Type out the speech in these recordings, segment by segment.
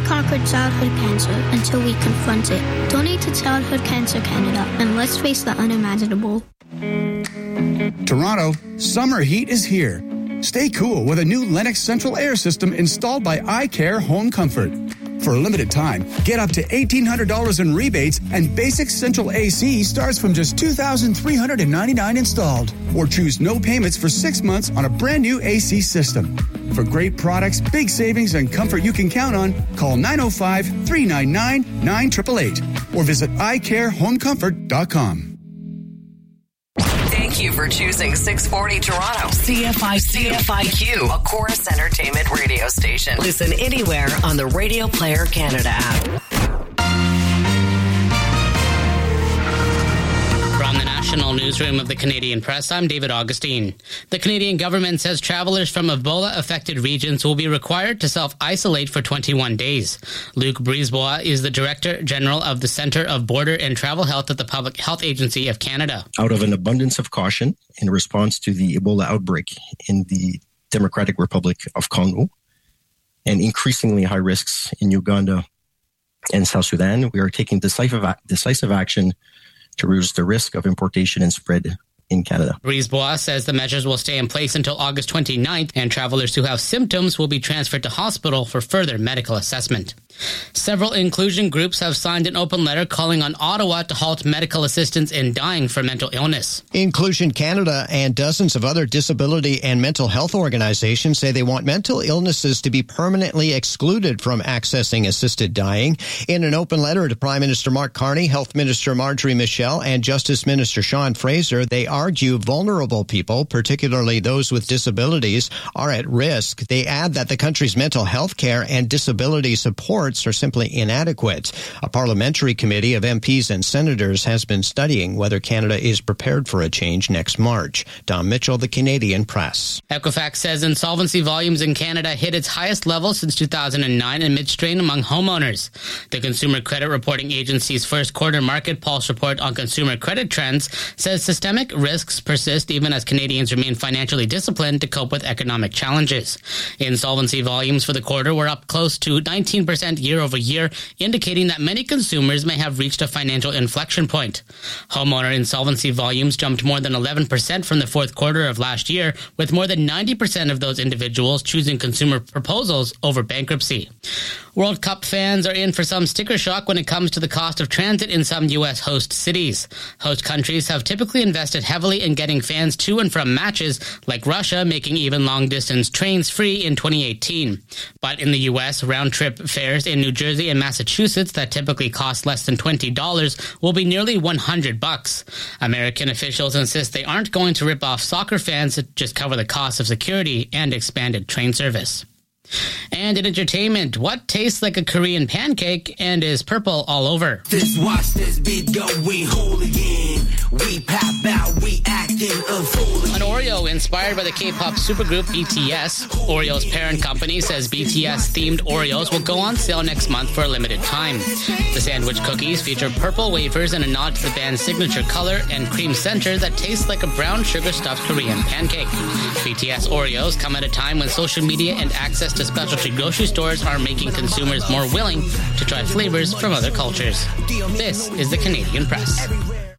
conquer childhood cancer until we confront it. Donate to Childhood Cancer Canada, and let's face the unimaginable. Toronto, summer heat is here. Stay cool with a new Lennox Central Air System installed by iCare Home Comfort. For a limited time, get up to $1,800 in rebates, and basic central AC starts from just $2,399 installed. Or choose no payments for 6 months on a brand new AC system. For great products, big savings, and comfort you can count on, call 905-399-9888 or visit iCareHomeComfort.com. Thank you for choosing 640 Toronto. CFIQ, a Chorus Entertainment radio station. Listen anywhere on the Radio Player Canada app. From the National Newsroom of the Canadian Press, I'm David Augustine. The Canadian government says travelers from Ebola-affected regions will be required to self-isolate for 21 days. Luc Brisebois is the Director General of the Centre of Border and Travel Health at the Public Health Agency of Canada. Out of an abundance of caution in response to the Ebola outbreak in the Democratic Republic of Congo and increasingly high risks in Uganda and South Sudan, we are taking decisive action to reduce the risk of importation and spread in Canada. Brisebois says the measures will stay in place until August 29th, and travelers who have symptoms will be transferred to hospital for further medical assessment. Several inclusion groups have signed an open letter calling on Ottawa to halt medical assistance in dying for mental illness. Inclusion Canada and dozens of other disability and mental health organizations say they want mental illnesses to be permanently excluded from accessing assisted dying. In an open letter to Prime Minister Mark Carney, Health Minister Marjorie Michel, and Justice Minister Sean Fraser, they argue vulnerable people, particularly those with disabilities, are at risk. They add that the country's mental health care and disability supports are simply inadequate. A parliamentary committee of MPs and senators has been studying whether Canada is prepared for a change next March. Tom Mitchell, the Canadian Press. Equifax says insolvency volumes in Canada hit its highest level since 2009 amid strain among homeowners. The Consumer Credit Reporting Agency's first quarter market pulse report on consumer credit trends says systemic risks persist even as Canadians remain financially disciplined to cope with economic challenges. Insolvency volumes for the quarter were up close to 19% year over year, indicating that many consumers may have reached a financial inflection point. Homeowner insolvency volumes jumped more than 11% from the fourth quarter of last year, with more than 90% of those individuals choosing consumer proposals over bankruptcy. World Cup fans are in for some sticker shock when it comes to the cost of transit in some U.S. host cities. Host countries have typically invested heavily in getting fans to and from matches, like Russia making even long-distance trains free in 2018. But in the U.S., round-trip fares in New Jersey and Massachusetts that typically cost less than $20 will be nearly $100. American officials insist they aren't going to rip off soccer fans to just cover the cost of security and expanded train service. And in entertainment, what tastes like a Korean pancake and is purple all over? Just watch this beat go, we hooligan. We pop out, we acting a fool. An Oreo inspired by the K-pop supergroup BTS. Oreo's parent company says BTS-themed Oreos will go on sale next month for a limited time. The sandwich cookies feature purple wafers and a nod to the band's signature color and cream center that tastes like a brown sugar-stuffed Korean pancake. BTS Oreos come at a time when social media and access to specialty grocery stores are making consumers more willing to try flavors from other cultures. This is the Canadian Press.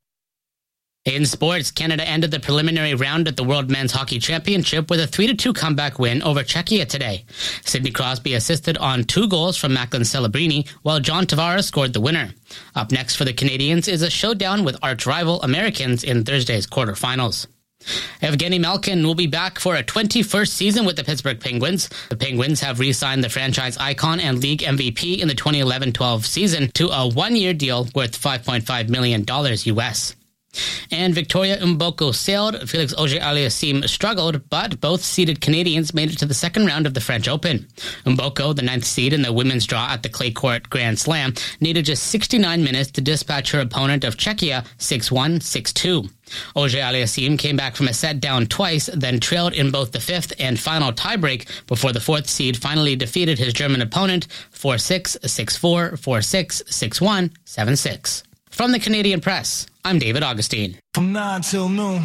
In sports, Canada ended the preliminary round at the World Men's Hockey Championship with a 3-2 comeback win over Czechia today. Sidney Crosby assisted on 2 goals from Macklin Celebrini, while John Tavares scored the winner. Up next for the Canadians is a showdown with arch-rival Americans in Thursday's quarterfinals. Evgeny Malkin will be back for a 21st season with the Pittsburgh Penguins. The Penguins have re-signed the franchise icon and league MVP in the 2011-12 season to a 1-year deal worth $5.5 million US. And Victoria Mboko sailed, Felix Auger-Aliassime struggled, but both seeded Canadians made it to the second round of the French Open. Mboko, the 9th seed in the women's draw at the clay court Grand Slam, needed just 69 minutes to dispatch her opponent of Czechia 6-1, 6-2. Auger-Aliassime came back from a set down twice, then trailed in both the 5th and final tiebreak before the 4th seed finally defeated his German opponent 4-6, 6-4, 4-6, 6-1, 7-6. From the Canadian Press, I'm David Augustine. From 9 till noon.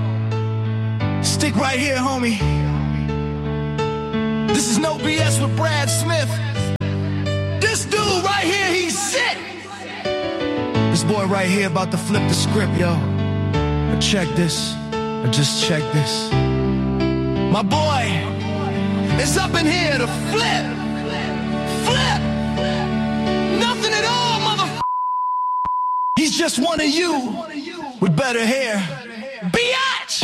Stick right here, homie. This is No BS with Brad Smith. This boy right here about to flip the script, yo. But check this. Just check this. My boy is up in here to flip. Flip. Nothing at all, mother. He's just one of you with better hair. Biatch!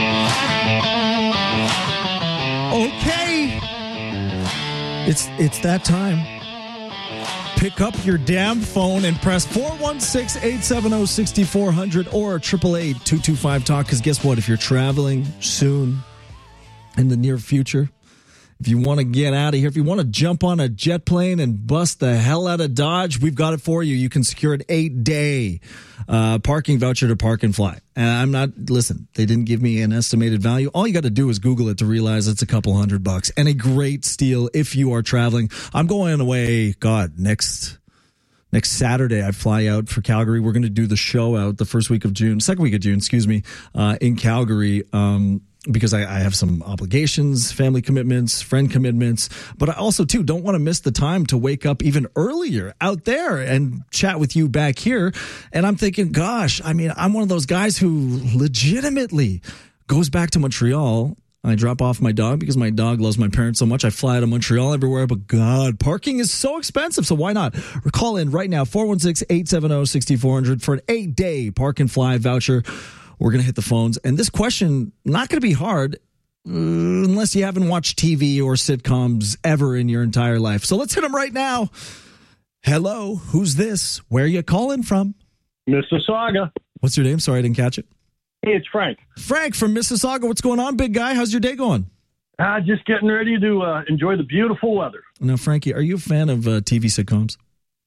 Okay. It's that time. Pick up your damn phone and press 416-870-6400 or 888-225-TALK. Because guess what? If you're traveling soon in the near future, if you want to get out of here, if you want to jump on a jet plane and bust the hell out of Dodge, we've got it for you. You can secure an 8-day parking voucher to Park and Fly. And listen, they didn't give me an estimated value. All you got to do is Google it to realize it's a couple $100 and a great steal if you are traveling. I'm going away, next Saturday. I fly out for Calgary. We're going to do the show out the second week of June, in Calgary. Because I have some obligations, family commitments, friend commitments, but I also, too, don't want to miss the time to wake up even earlier out there and chat with you back here. And I'm thinking, gosh, I'm one of those guys who legitimately goes back to Montreal. I drop off my dog because my dog loves my parents so much. I fly out of Montreal everywhere, but God, parking is so expensive. So why not? Call in right now, 416-870-6400 for an 8-day Park and Fly voucher. We're going to hit the phones. And this question, not going to be hard unless you haven't watched TV or sitcoms ever in your entire life. So let's hit them right now. Hello, who's this? Where are you calling from? Mississauga. What's your name? Sorry, I didn't catch it. Hey, it's Frank. Frank from Mississauga. What's going on, big guy? How's your day going? Just getting ready to enjoy the beautiful weather. Now, Frankie, are you a fan of TV sitcoms?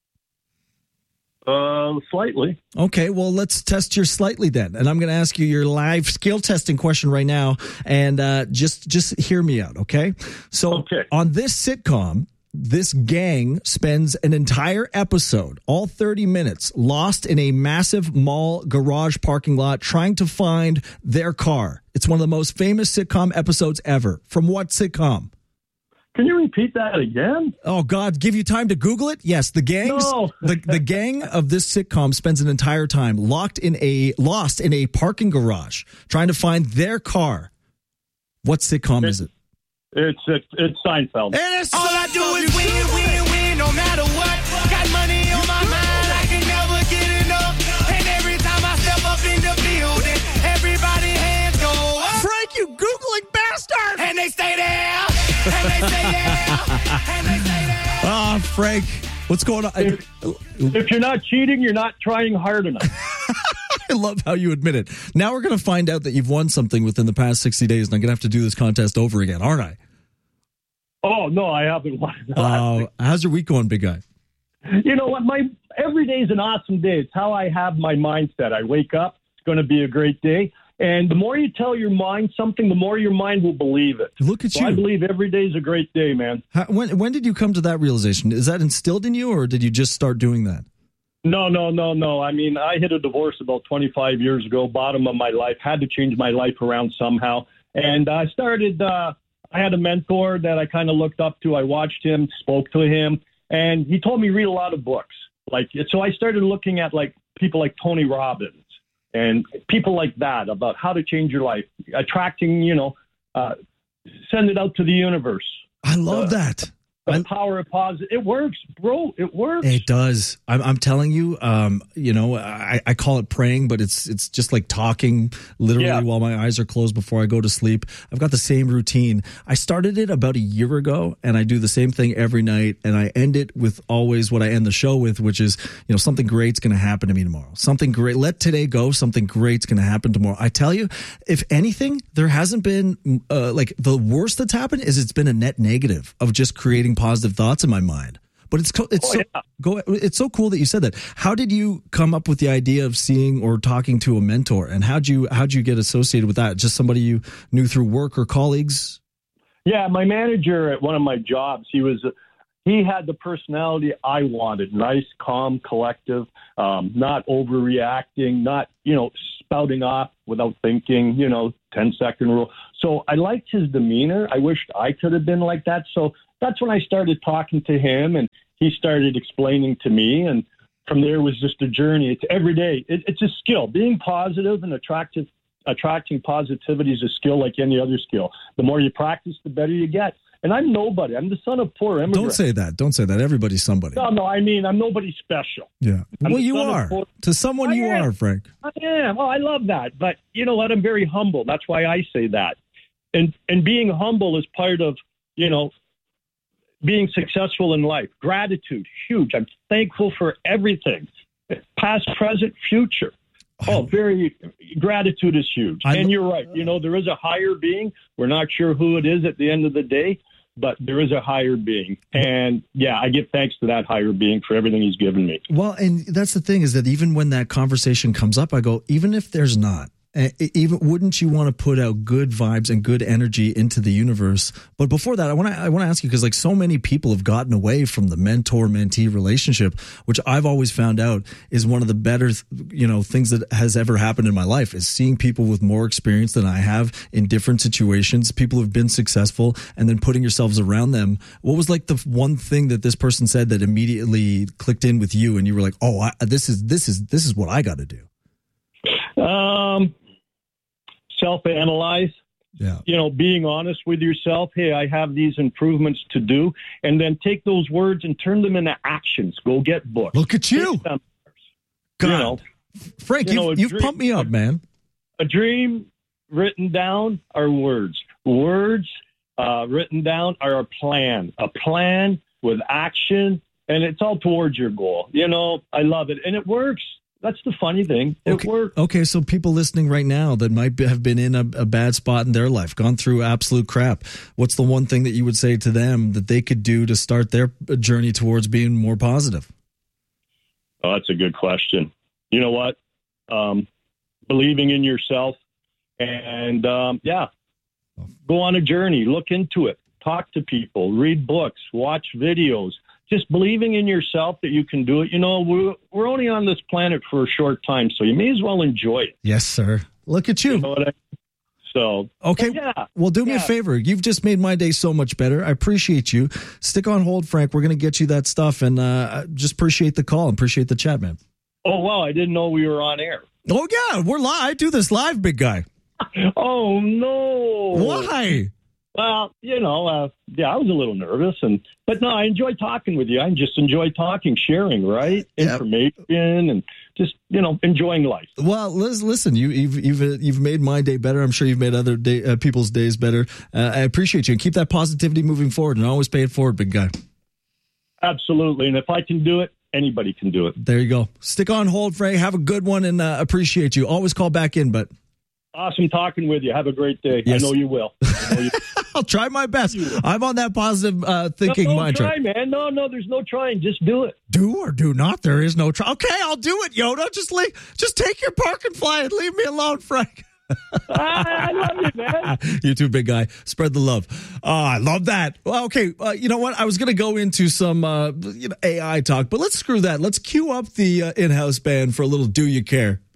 Slightly. Okay, well, let's test your slightly then. And I'm going to ask you your live skill testing question right now. And just hear me out, okay? So on this sitcom, this gang spends an entire episode, all 30 minutes, lost in a massive mall garage parking lot trying to find their car. It's one of the most famous sitcom episodes ever. From what sitcom? Can you repeat that again? Oh, God, give you time to Google it? Yes, the gang of this sitcom spends an entire time lost in a parking garage trying to find their car. What sitcom is it? It's Seinfeld. All I do is win, no matter what. Got money on my mind, I can never get enough. And every time I step up in the building, everybody hands go up. Frank, you Googling bastard! And they stay there. Ah, Frank, what's going on? If you're not cheating, you're not trying hard enough. I love how you admit it. Now we're going to find out that you've won something within the past 60 days, and I'm going to have to do this contest over again, aren't I? Oh, no, I haven't won. How's your week going, big guy? You know what? Every day is an awesome day. It's how I have my mindset. I wake up, it's going to be a great day. And the more you tell your mind something, the more your mind will believe it. Look at you. I believe every day is a great day, man. When did you come to that realization? Is that instilled in you, or did you just start doing that? No. I mean, I hit a divorce about 25 years ago, bottom of my life, had to change my life around somehow. And I started, I had a mentor that I kind of looked up to. I watched him, spoke to him, and he told me read a lot of books. So I started looking at people like Tony Robbins and people like that about how to change your life, attracting, send it out to the universe. I love that. The power of positive. It works, bro. It works. It does. I'm telling you, I call it praying, but it's just like talking literally while my eyes are closed before I go to sleep. I've got the same routine. I started it about a year ago, and I do the same thing every night, and I end it with always what I end the show with, which is, something great's going to happen to me tomorrow. Something great. Let today go. Something great's going to happen tomorrow. I tell you, if anything, there hasn't been, the worst that's happened is it's been a net negative of just creating positive thoughts in my mind. But it's so cool that you said that. How did you come up with the idea of seeing or talking to a mentor, and how'd you get associated with that? Just somebody you knew through work or colleagues? Yeah, my manager at one of my jobs, he had the personality I wanted. Nice, calm, collective, not overreacting, not, spouting off without thinking, 10-second rule. So I liked his demeanor. I wished I could have been like that. So that's when I started talking to him, and he started explaining to me. And from there was just a journey. It's every day. It's a skill. Being positive and attracting positivity is a skill like any other skill. The more you practice, the better you get. And I'm nobody. I'm the son of poor immigrants. Don't say that. Everybody's somebody. No, I mean, I'm nobody special. Yeah. Well, you are. To someone you are, Frank. I am. Well, I love that. But you know what? I'm very humble. That's why I say that. And being humble is part of, being successful in life. Gratitude, huge. I'm thankful for everything. Past, present, future. Gratitude is huge. And you're right. There is a higher being. We're not sure who it is at the end of the day, but there is a higher being. And I give thanks to that higher being for everything he's given me. Well, and that's the thing is that even when that conversation comes up, I go, even if there's not, wouldn't you want to put out good vibes and good energy into the universe? But before that, I want to ask you, because like so many people have gotten away from the mentor-mentee relationship, which I've always found out is one of the better, things that has ever happened in my life, is seeing people with more experience than I have in different situations, people who've been successful, and then putting yourselves around them. What was like the one thing that this person said that immediately clicked in with you, and you were like, "Oh, this is what I got to do"? Self-analyze, being honest with yourself. Hey, I have these improvements to do. And then take those words and turn them into actions. Go get books. Look at you. God. Frank, you've pumped me up, man. A dream written down are words. Words written down are a plan. A plan with action, and it's all towards your goal. I love it. And it works. That's the funny thing. It works. Okay, so people listening right now that might have been in a bad spot in their life, gone through absolute crap, what's the one thing that you would say to them that they could do to start their journey towards being more positive? Oh, that's a good question. You know what? Believing in yourself and, go on a journey. Look into it. Talk to people. Read books. Watch videos. Just believing in yourself that you can do it. We're only on this planet for a short time, so you may as well enjoy it. Yes, sir. Look at you. You know what I mean? So, okay. Well, do me a favor. You've just made my day so much better. I appreciate you. Stick on hold, Frank. We're going to get you that stuff, and just appreciate the call and appreciate the chat, man. Oh, wow. I didn't know we were on air. Oh, yeah. We're live. I do this live, big guy. Oh, no. Why? Well, I was a little nervous, but no, I enjoy talking with you. I just enjoy talking, sharing, right? Information and just, enjoying life. Well, listen, you've made my day better. I'm sure you've made other people's days better. I appreciate you, and keep that positivity moving forward, and always pay it forward, big guy. Absolutely. And if I can do it, anybody can do it. There you go. Stick on hold, Frank. Have a good one, and appreciate you. Always call back in, but. Awesome talking with you. Have a great day. Yes. I know you will. I'll try my best. I'm on that positive thinking mind track. Man. No, there's no trying. Just do it. Do or do not. There is no try. Okay, I'll do it, Yoda. Just take your park and fly and leave me alone, Frank. I love you, man. You too, big guy. Spread the love. I love that. Well, okay, you know what? I was going to go into some AI talk, but let's screw that. Let's cue up the in-house band for a little Do You Care?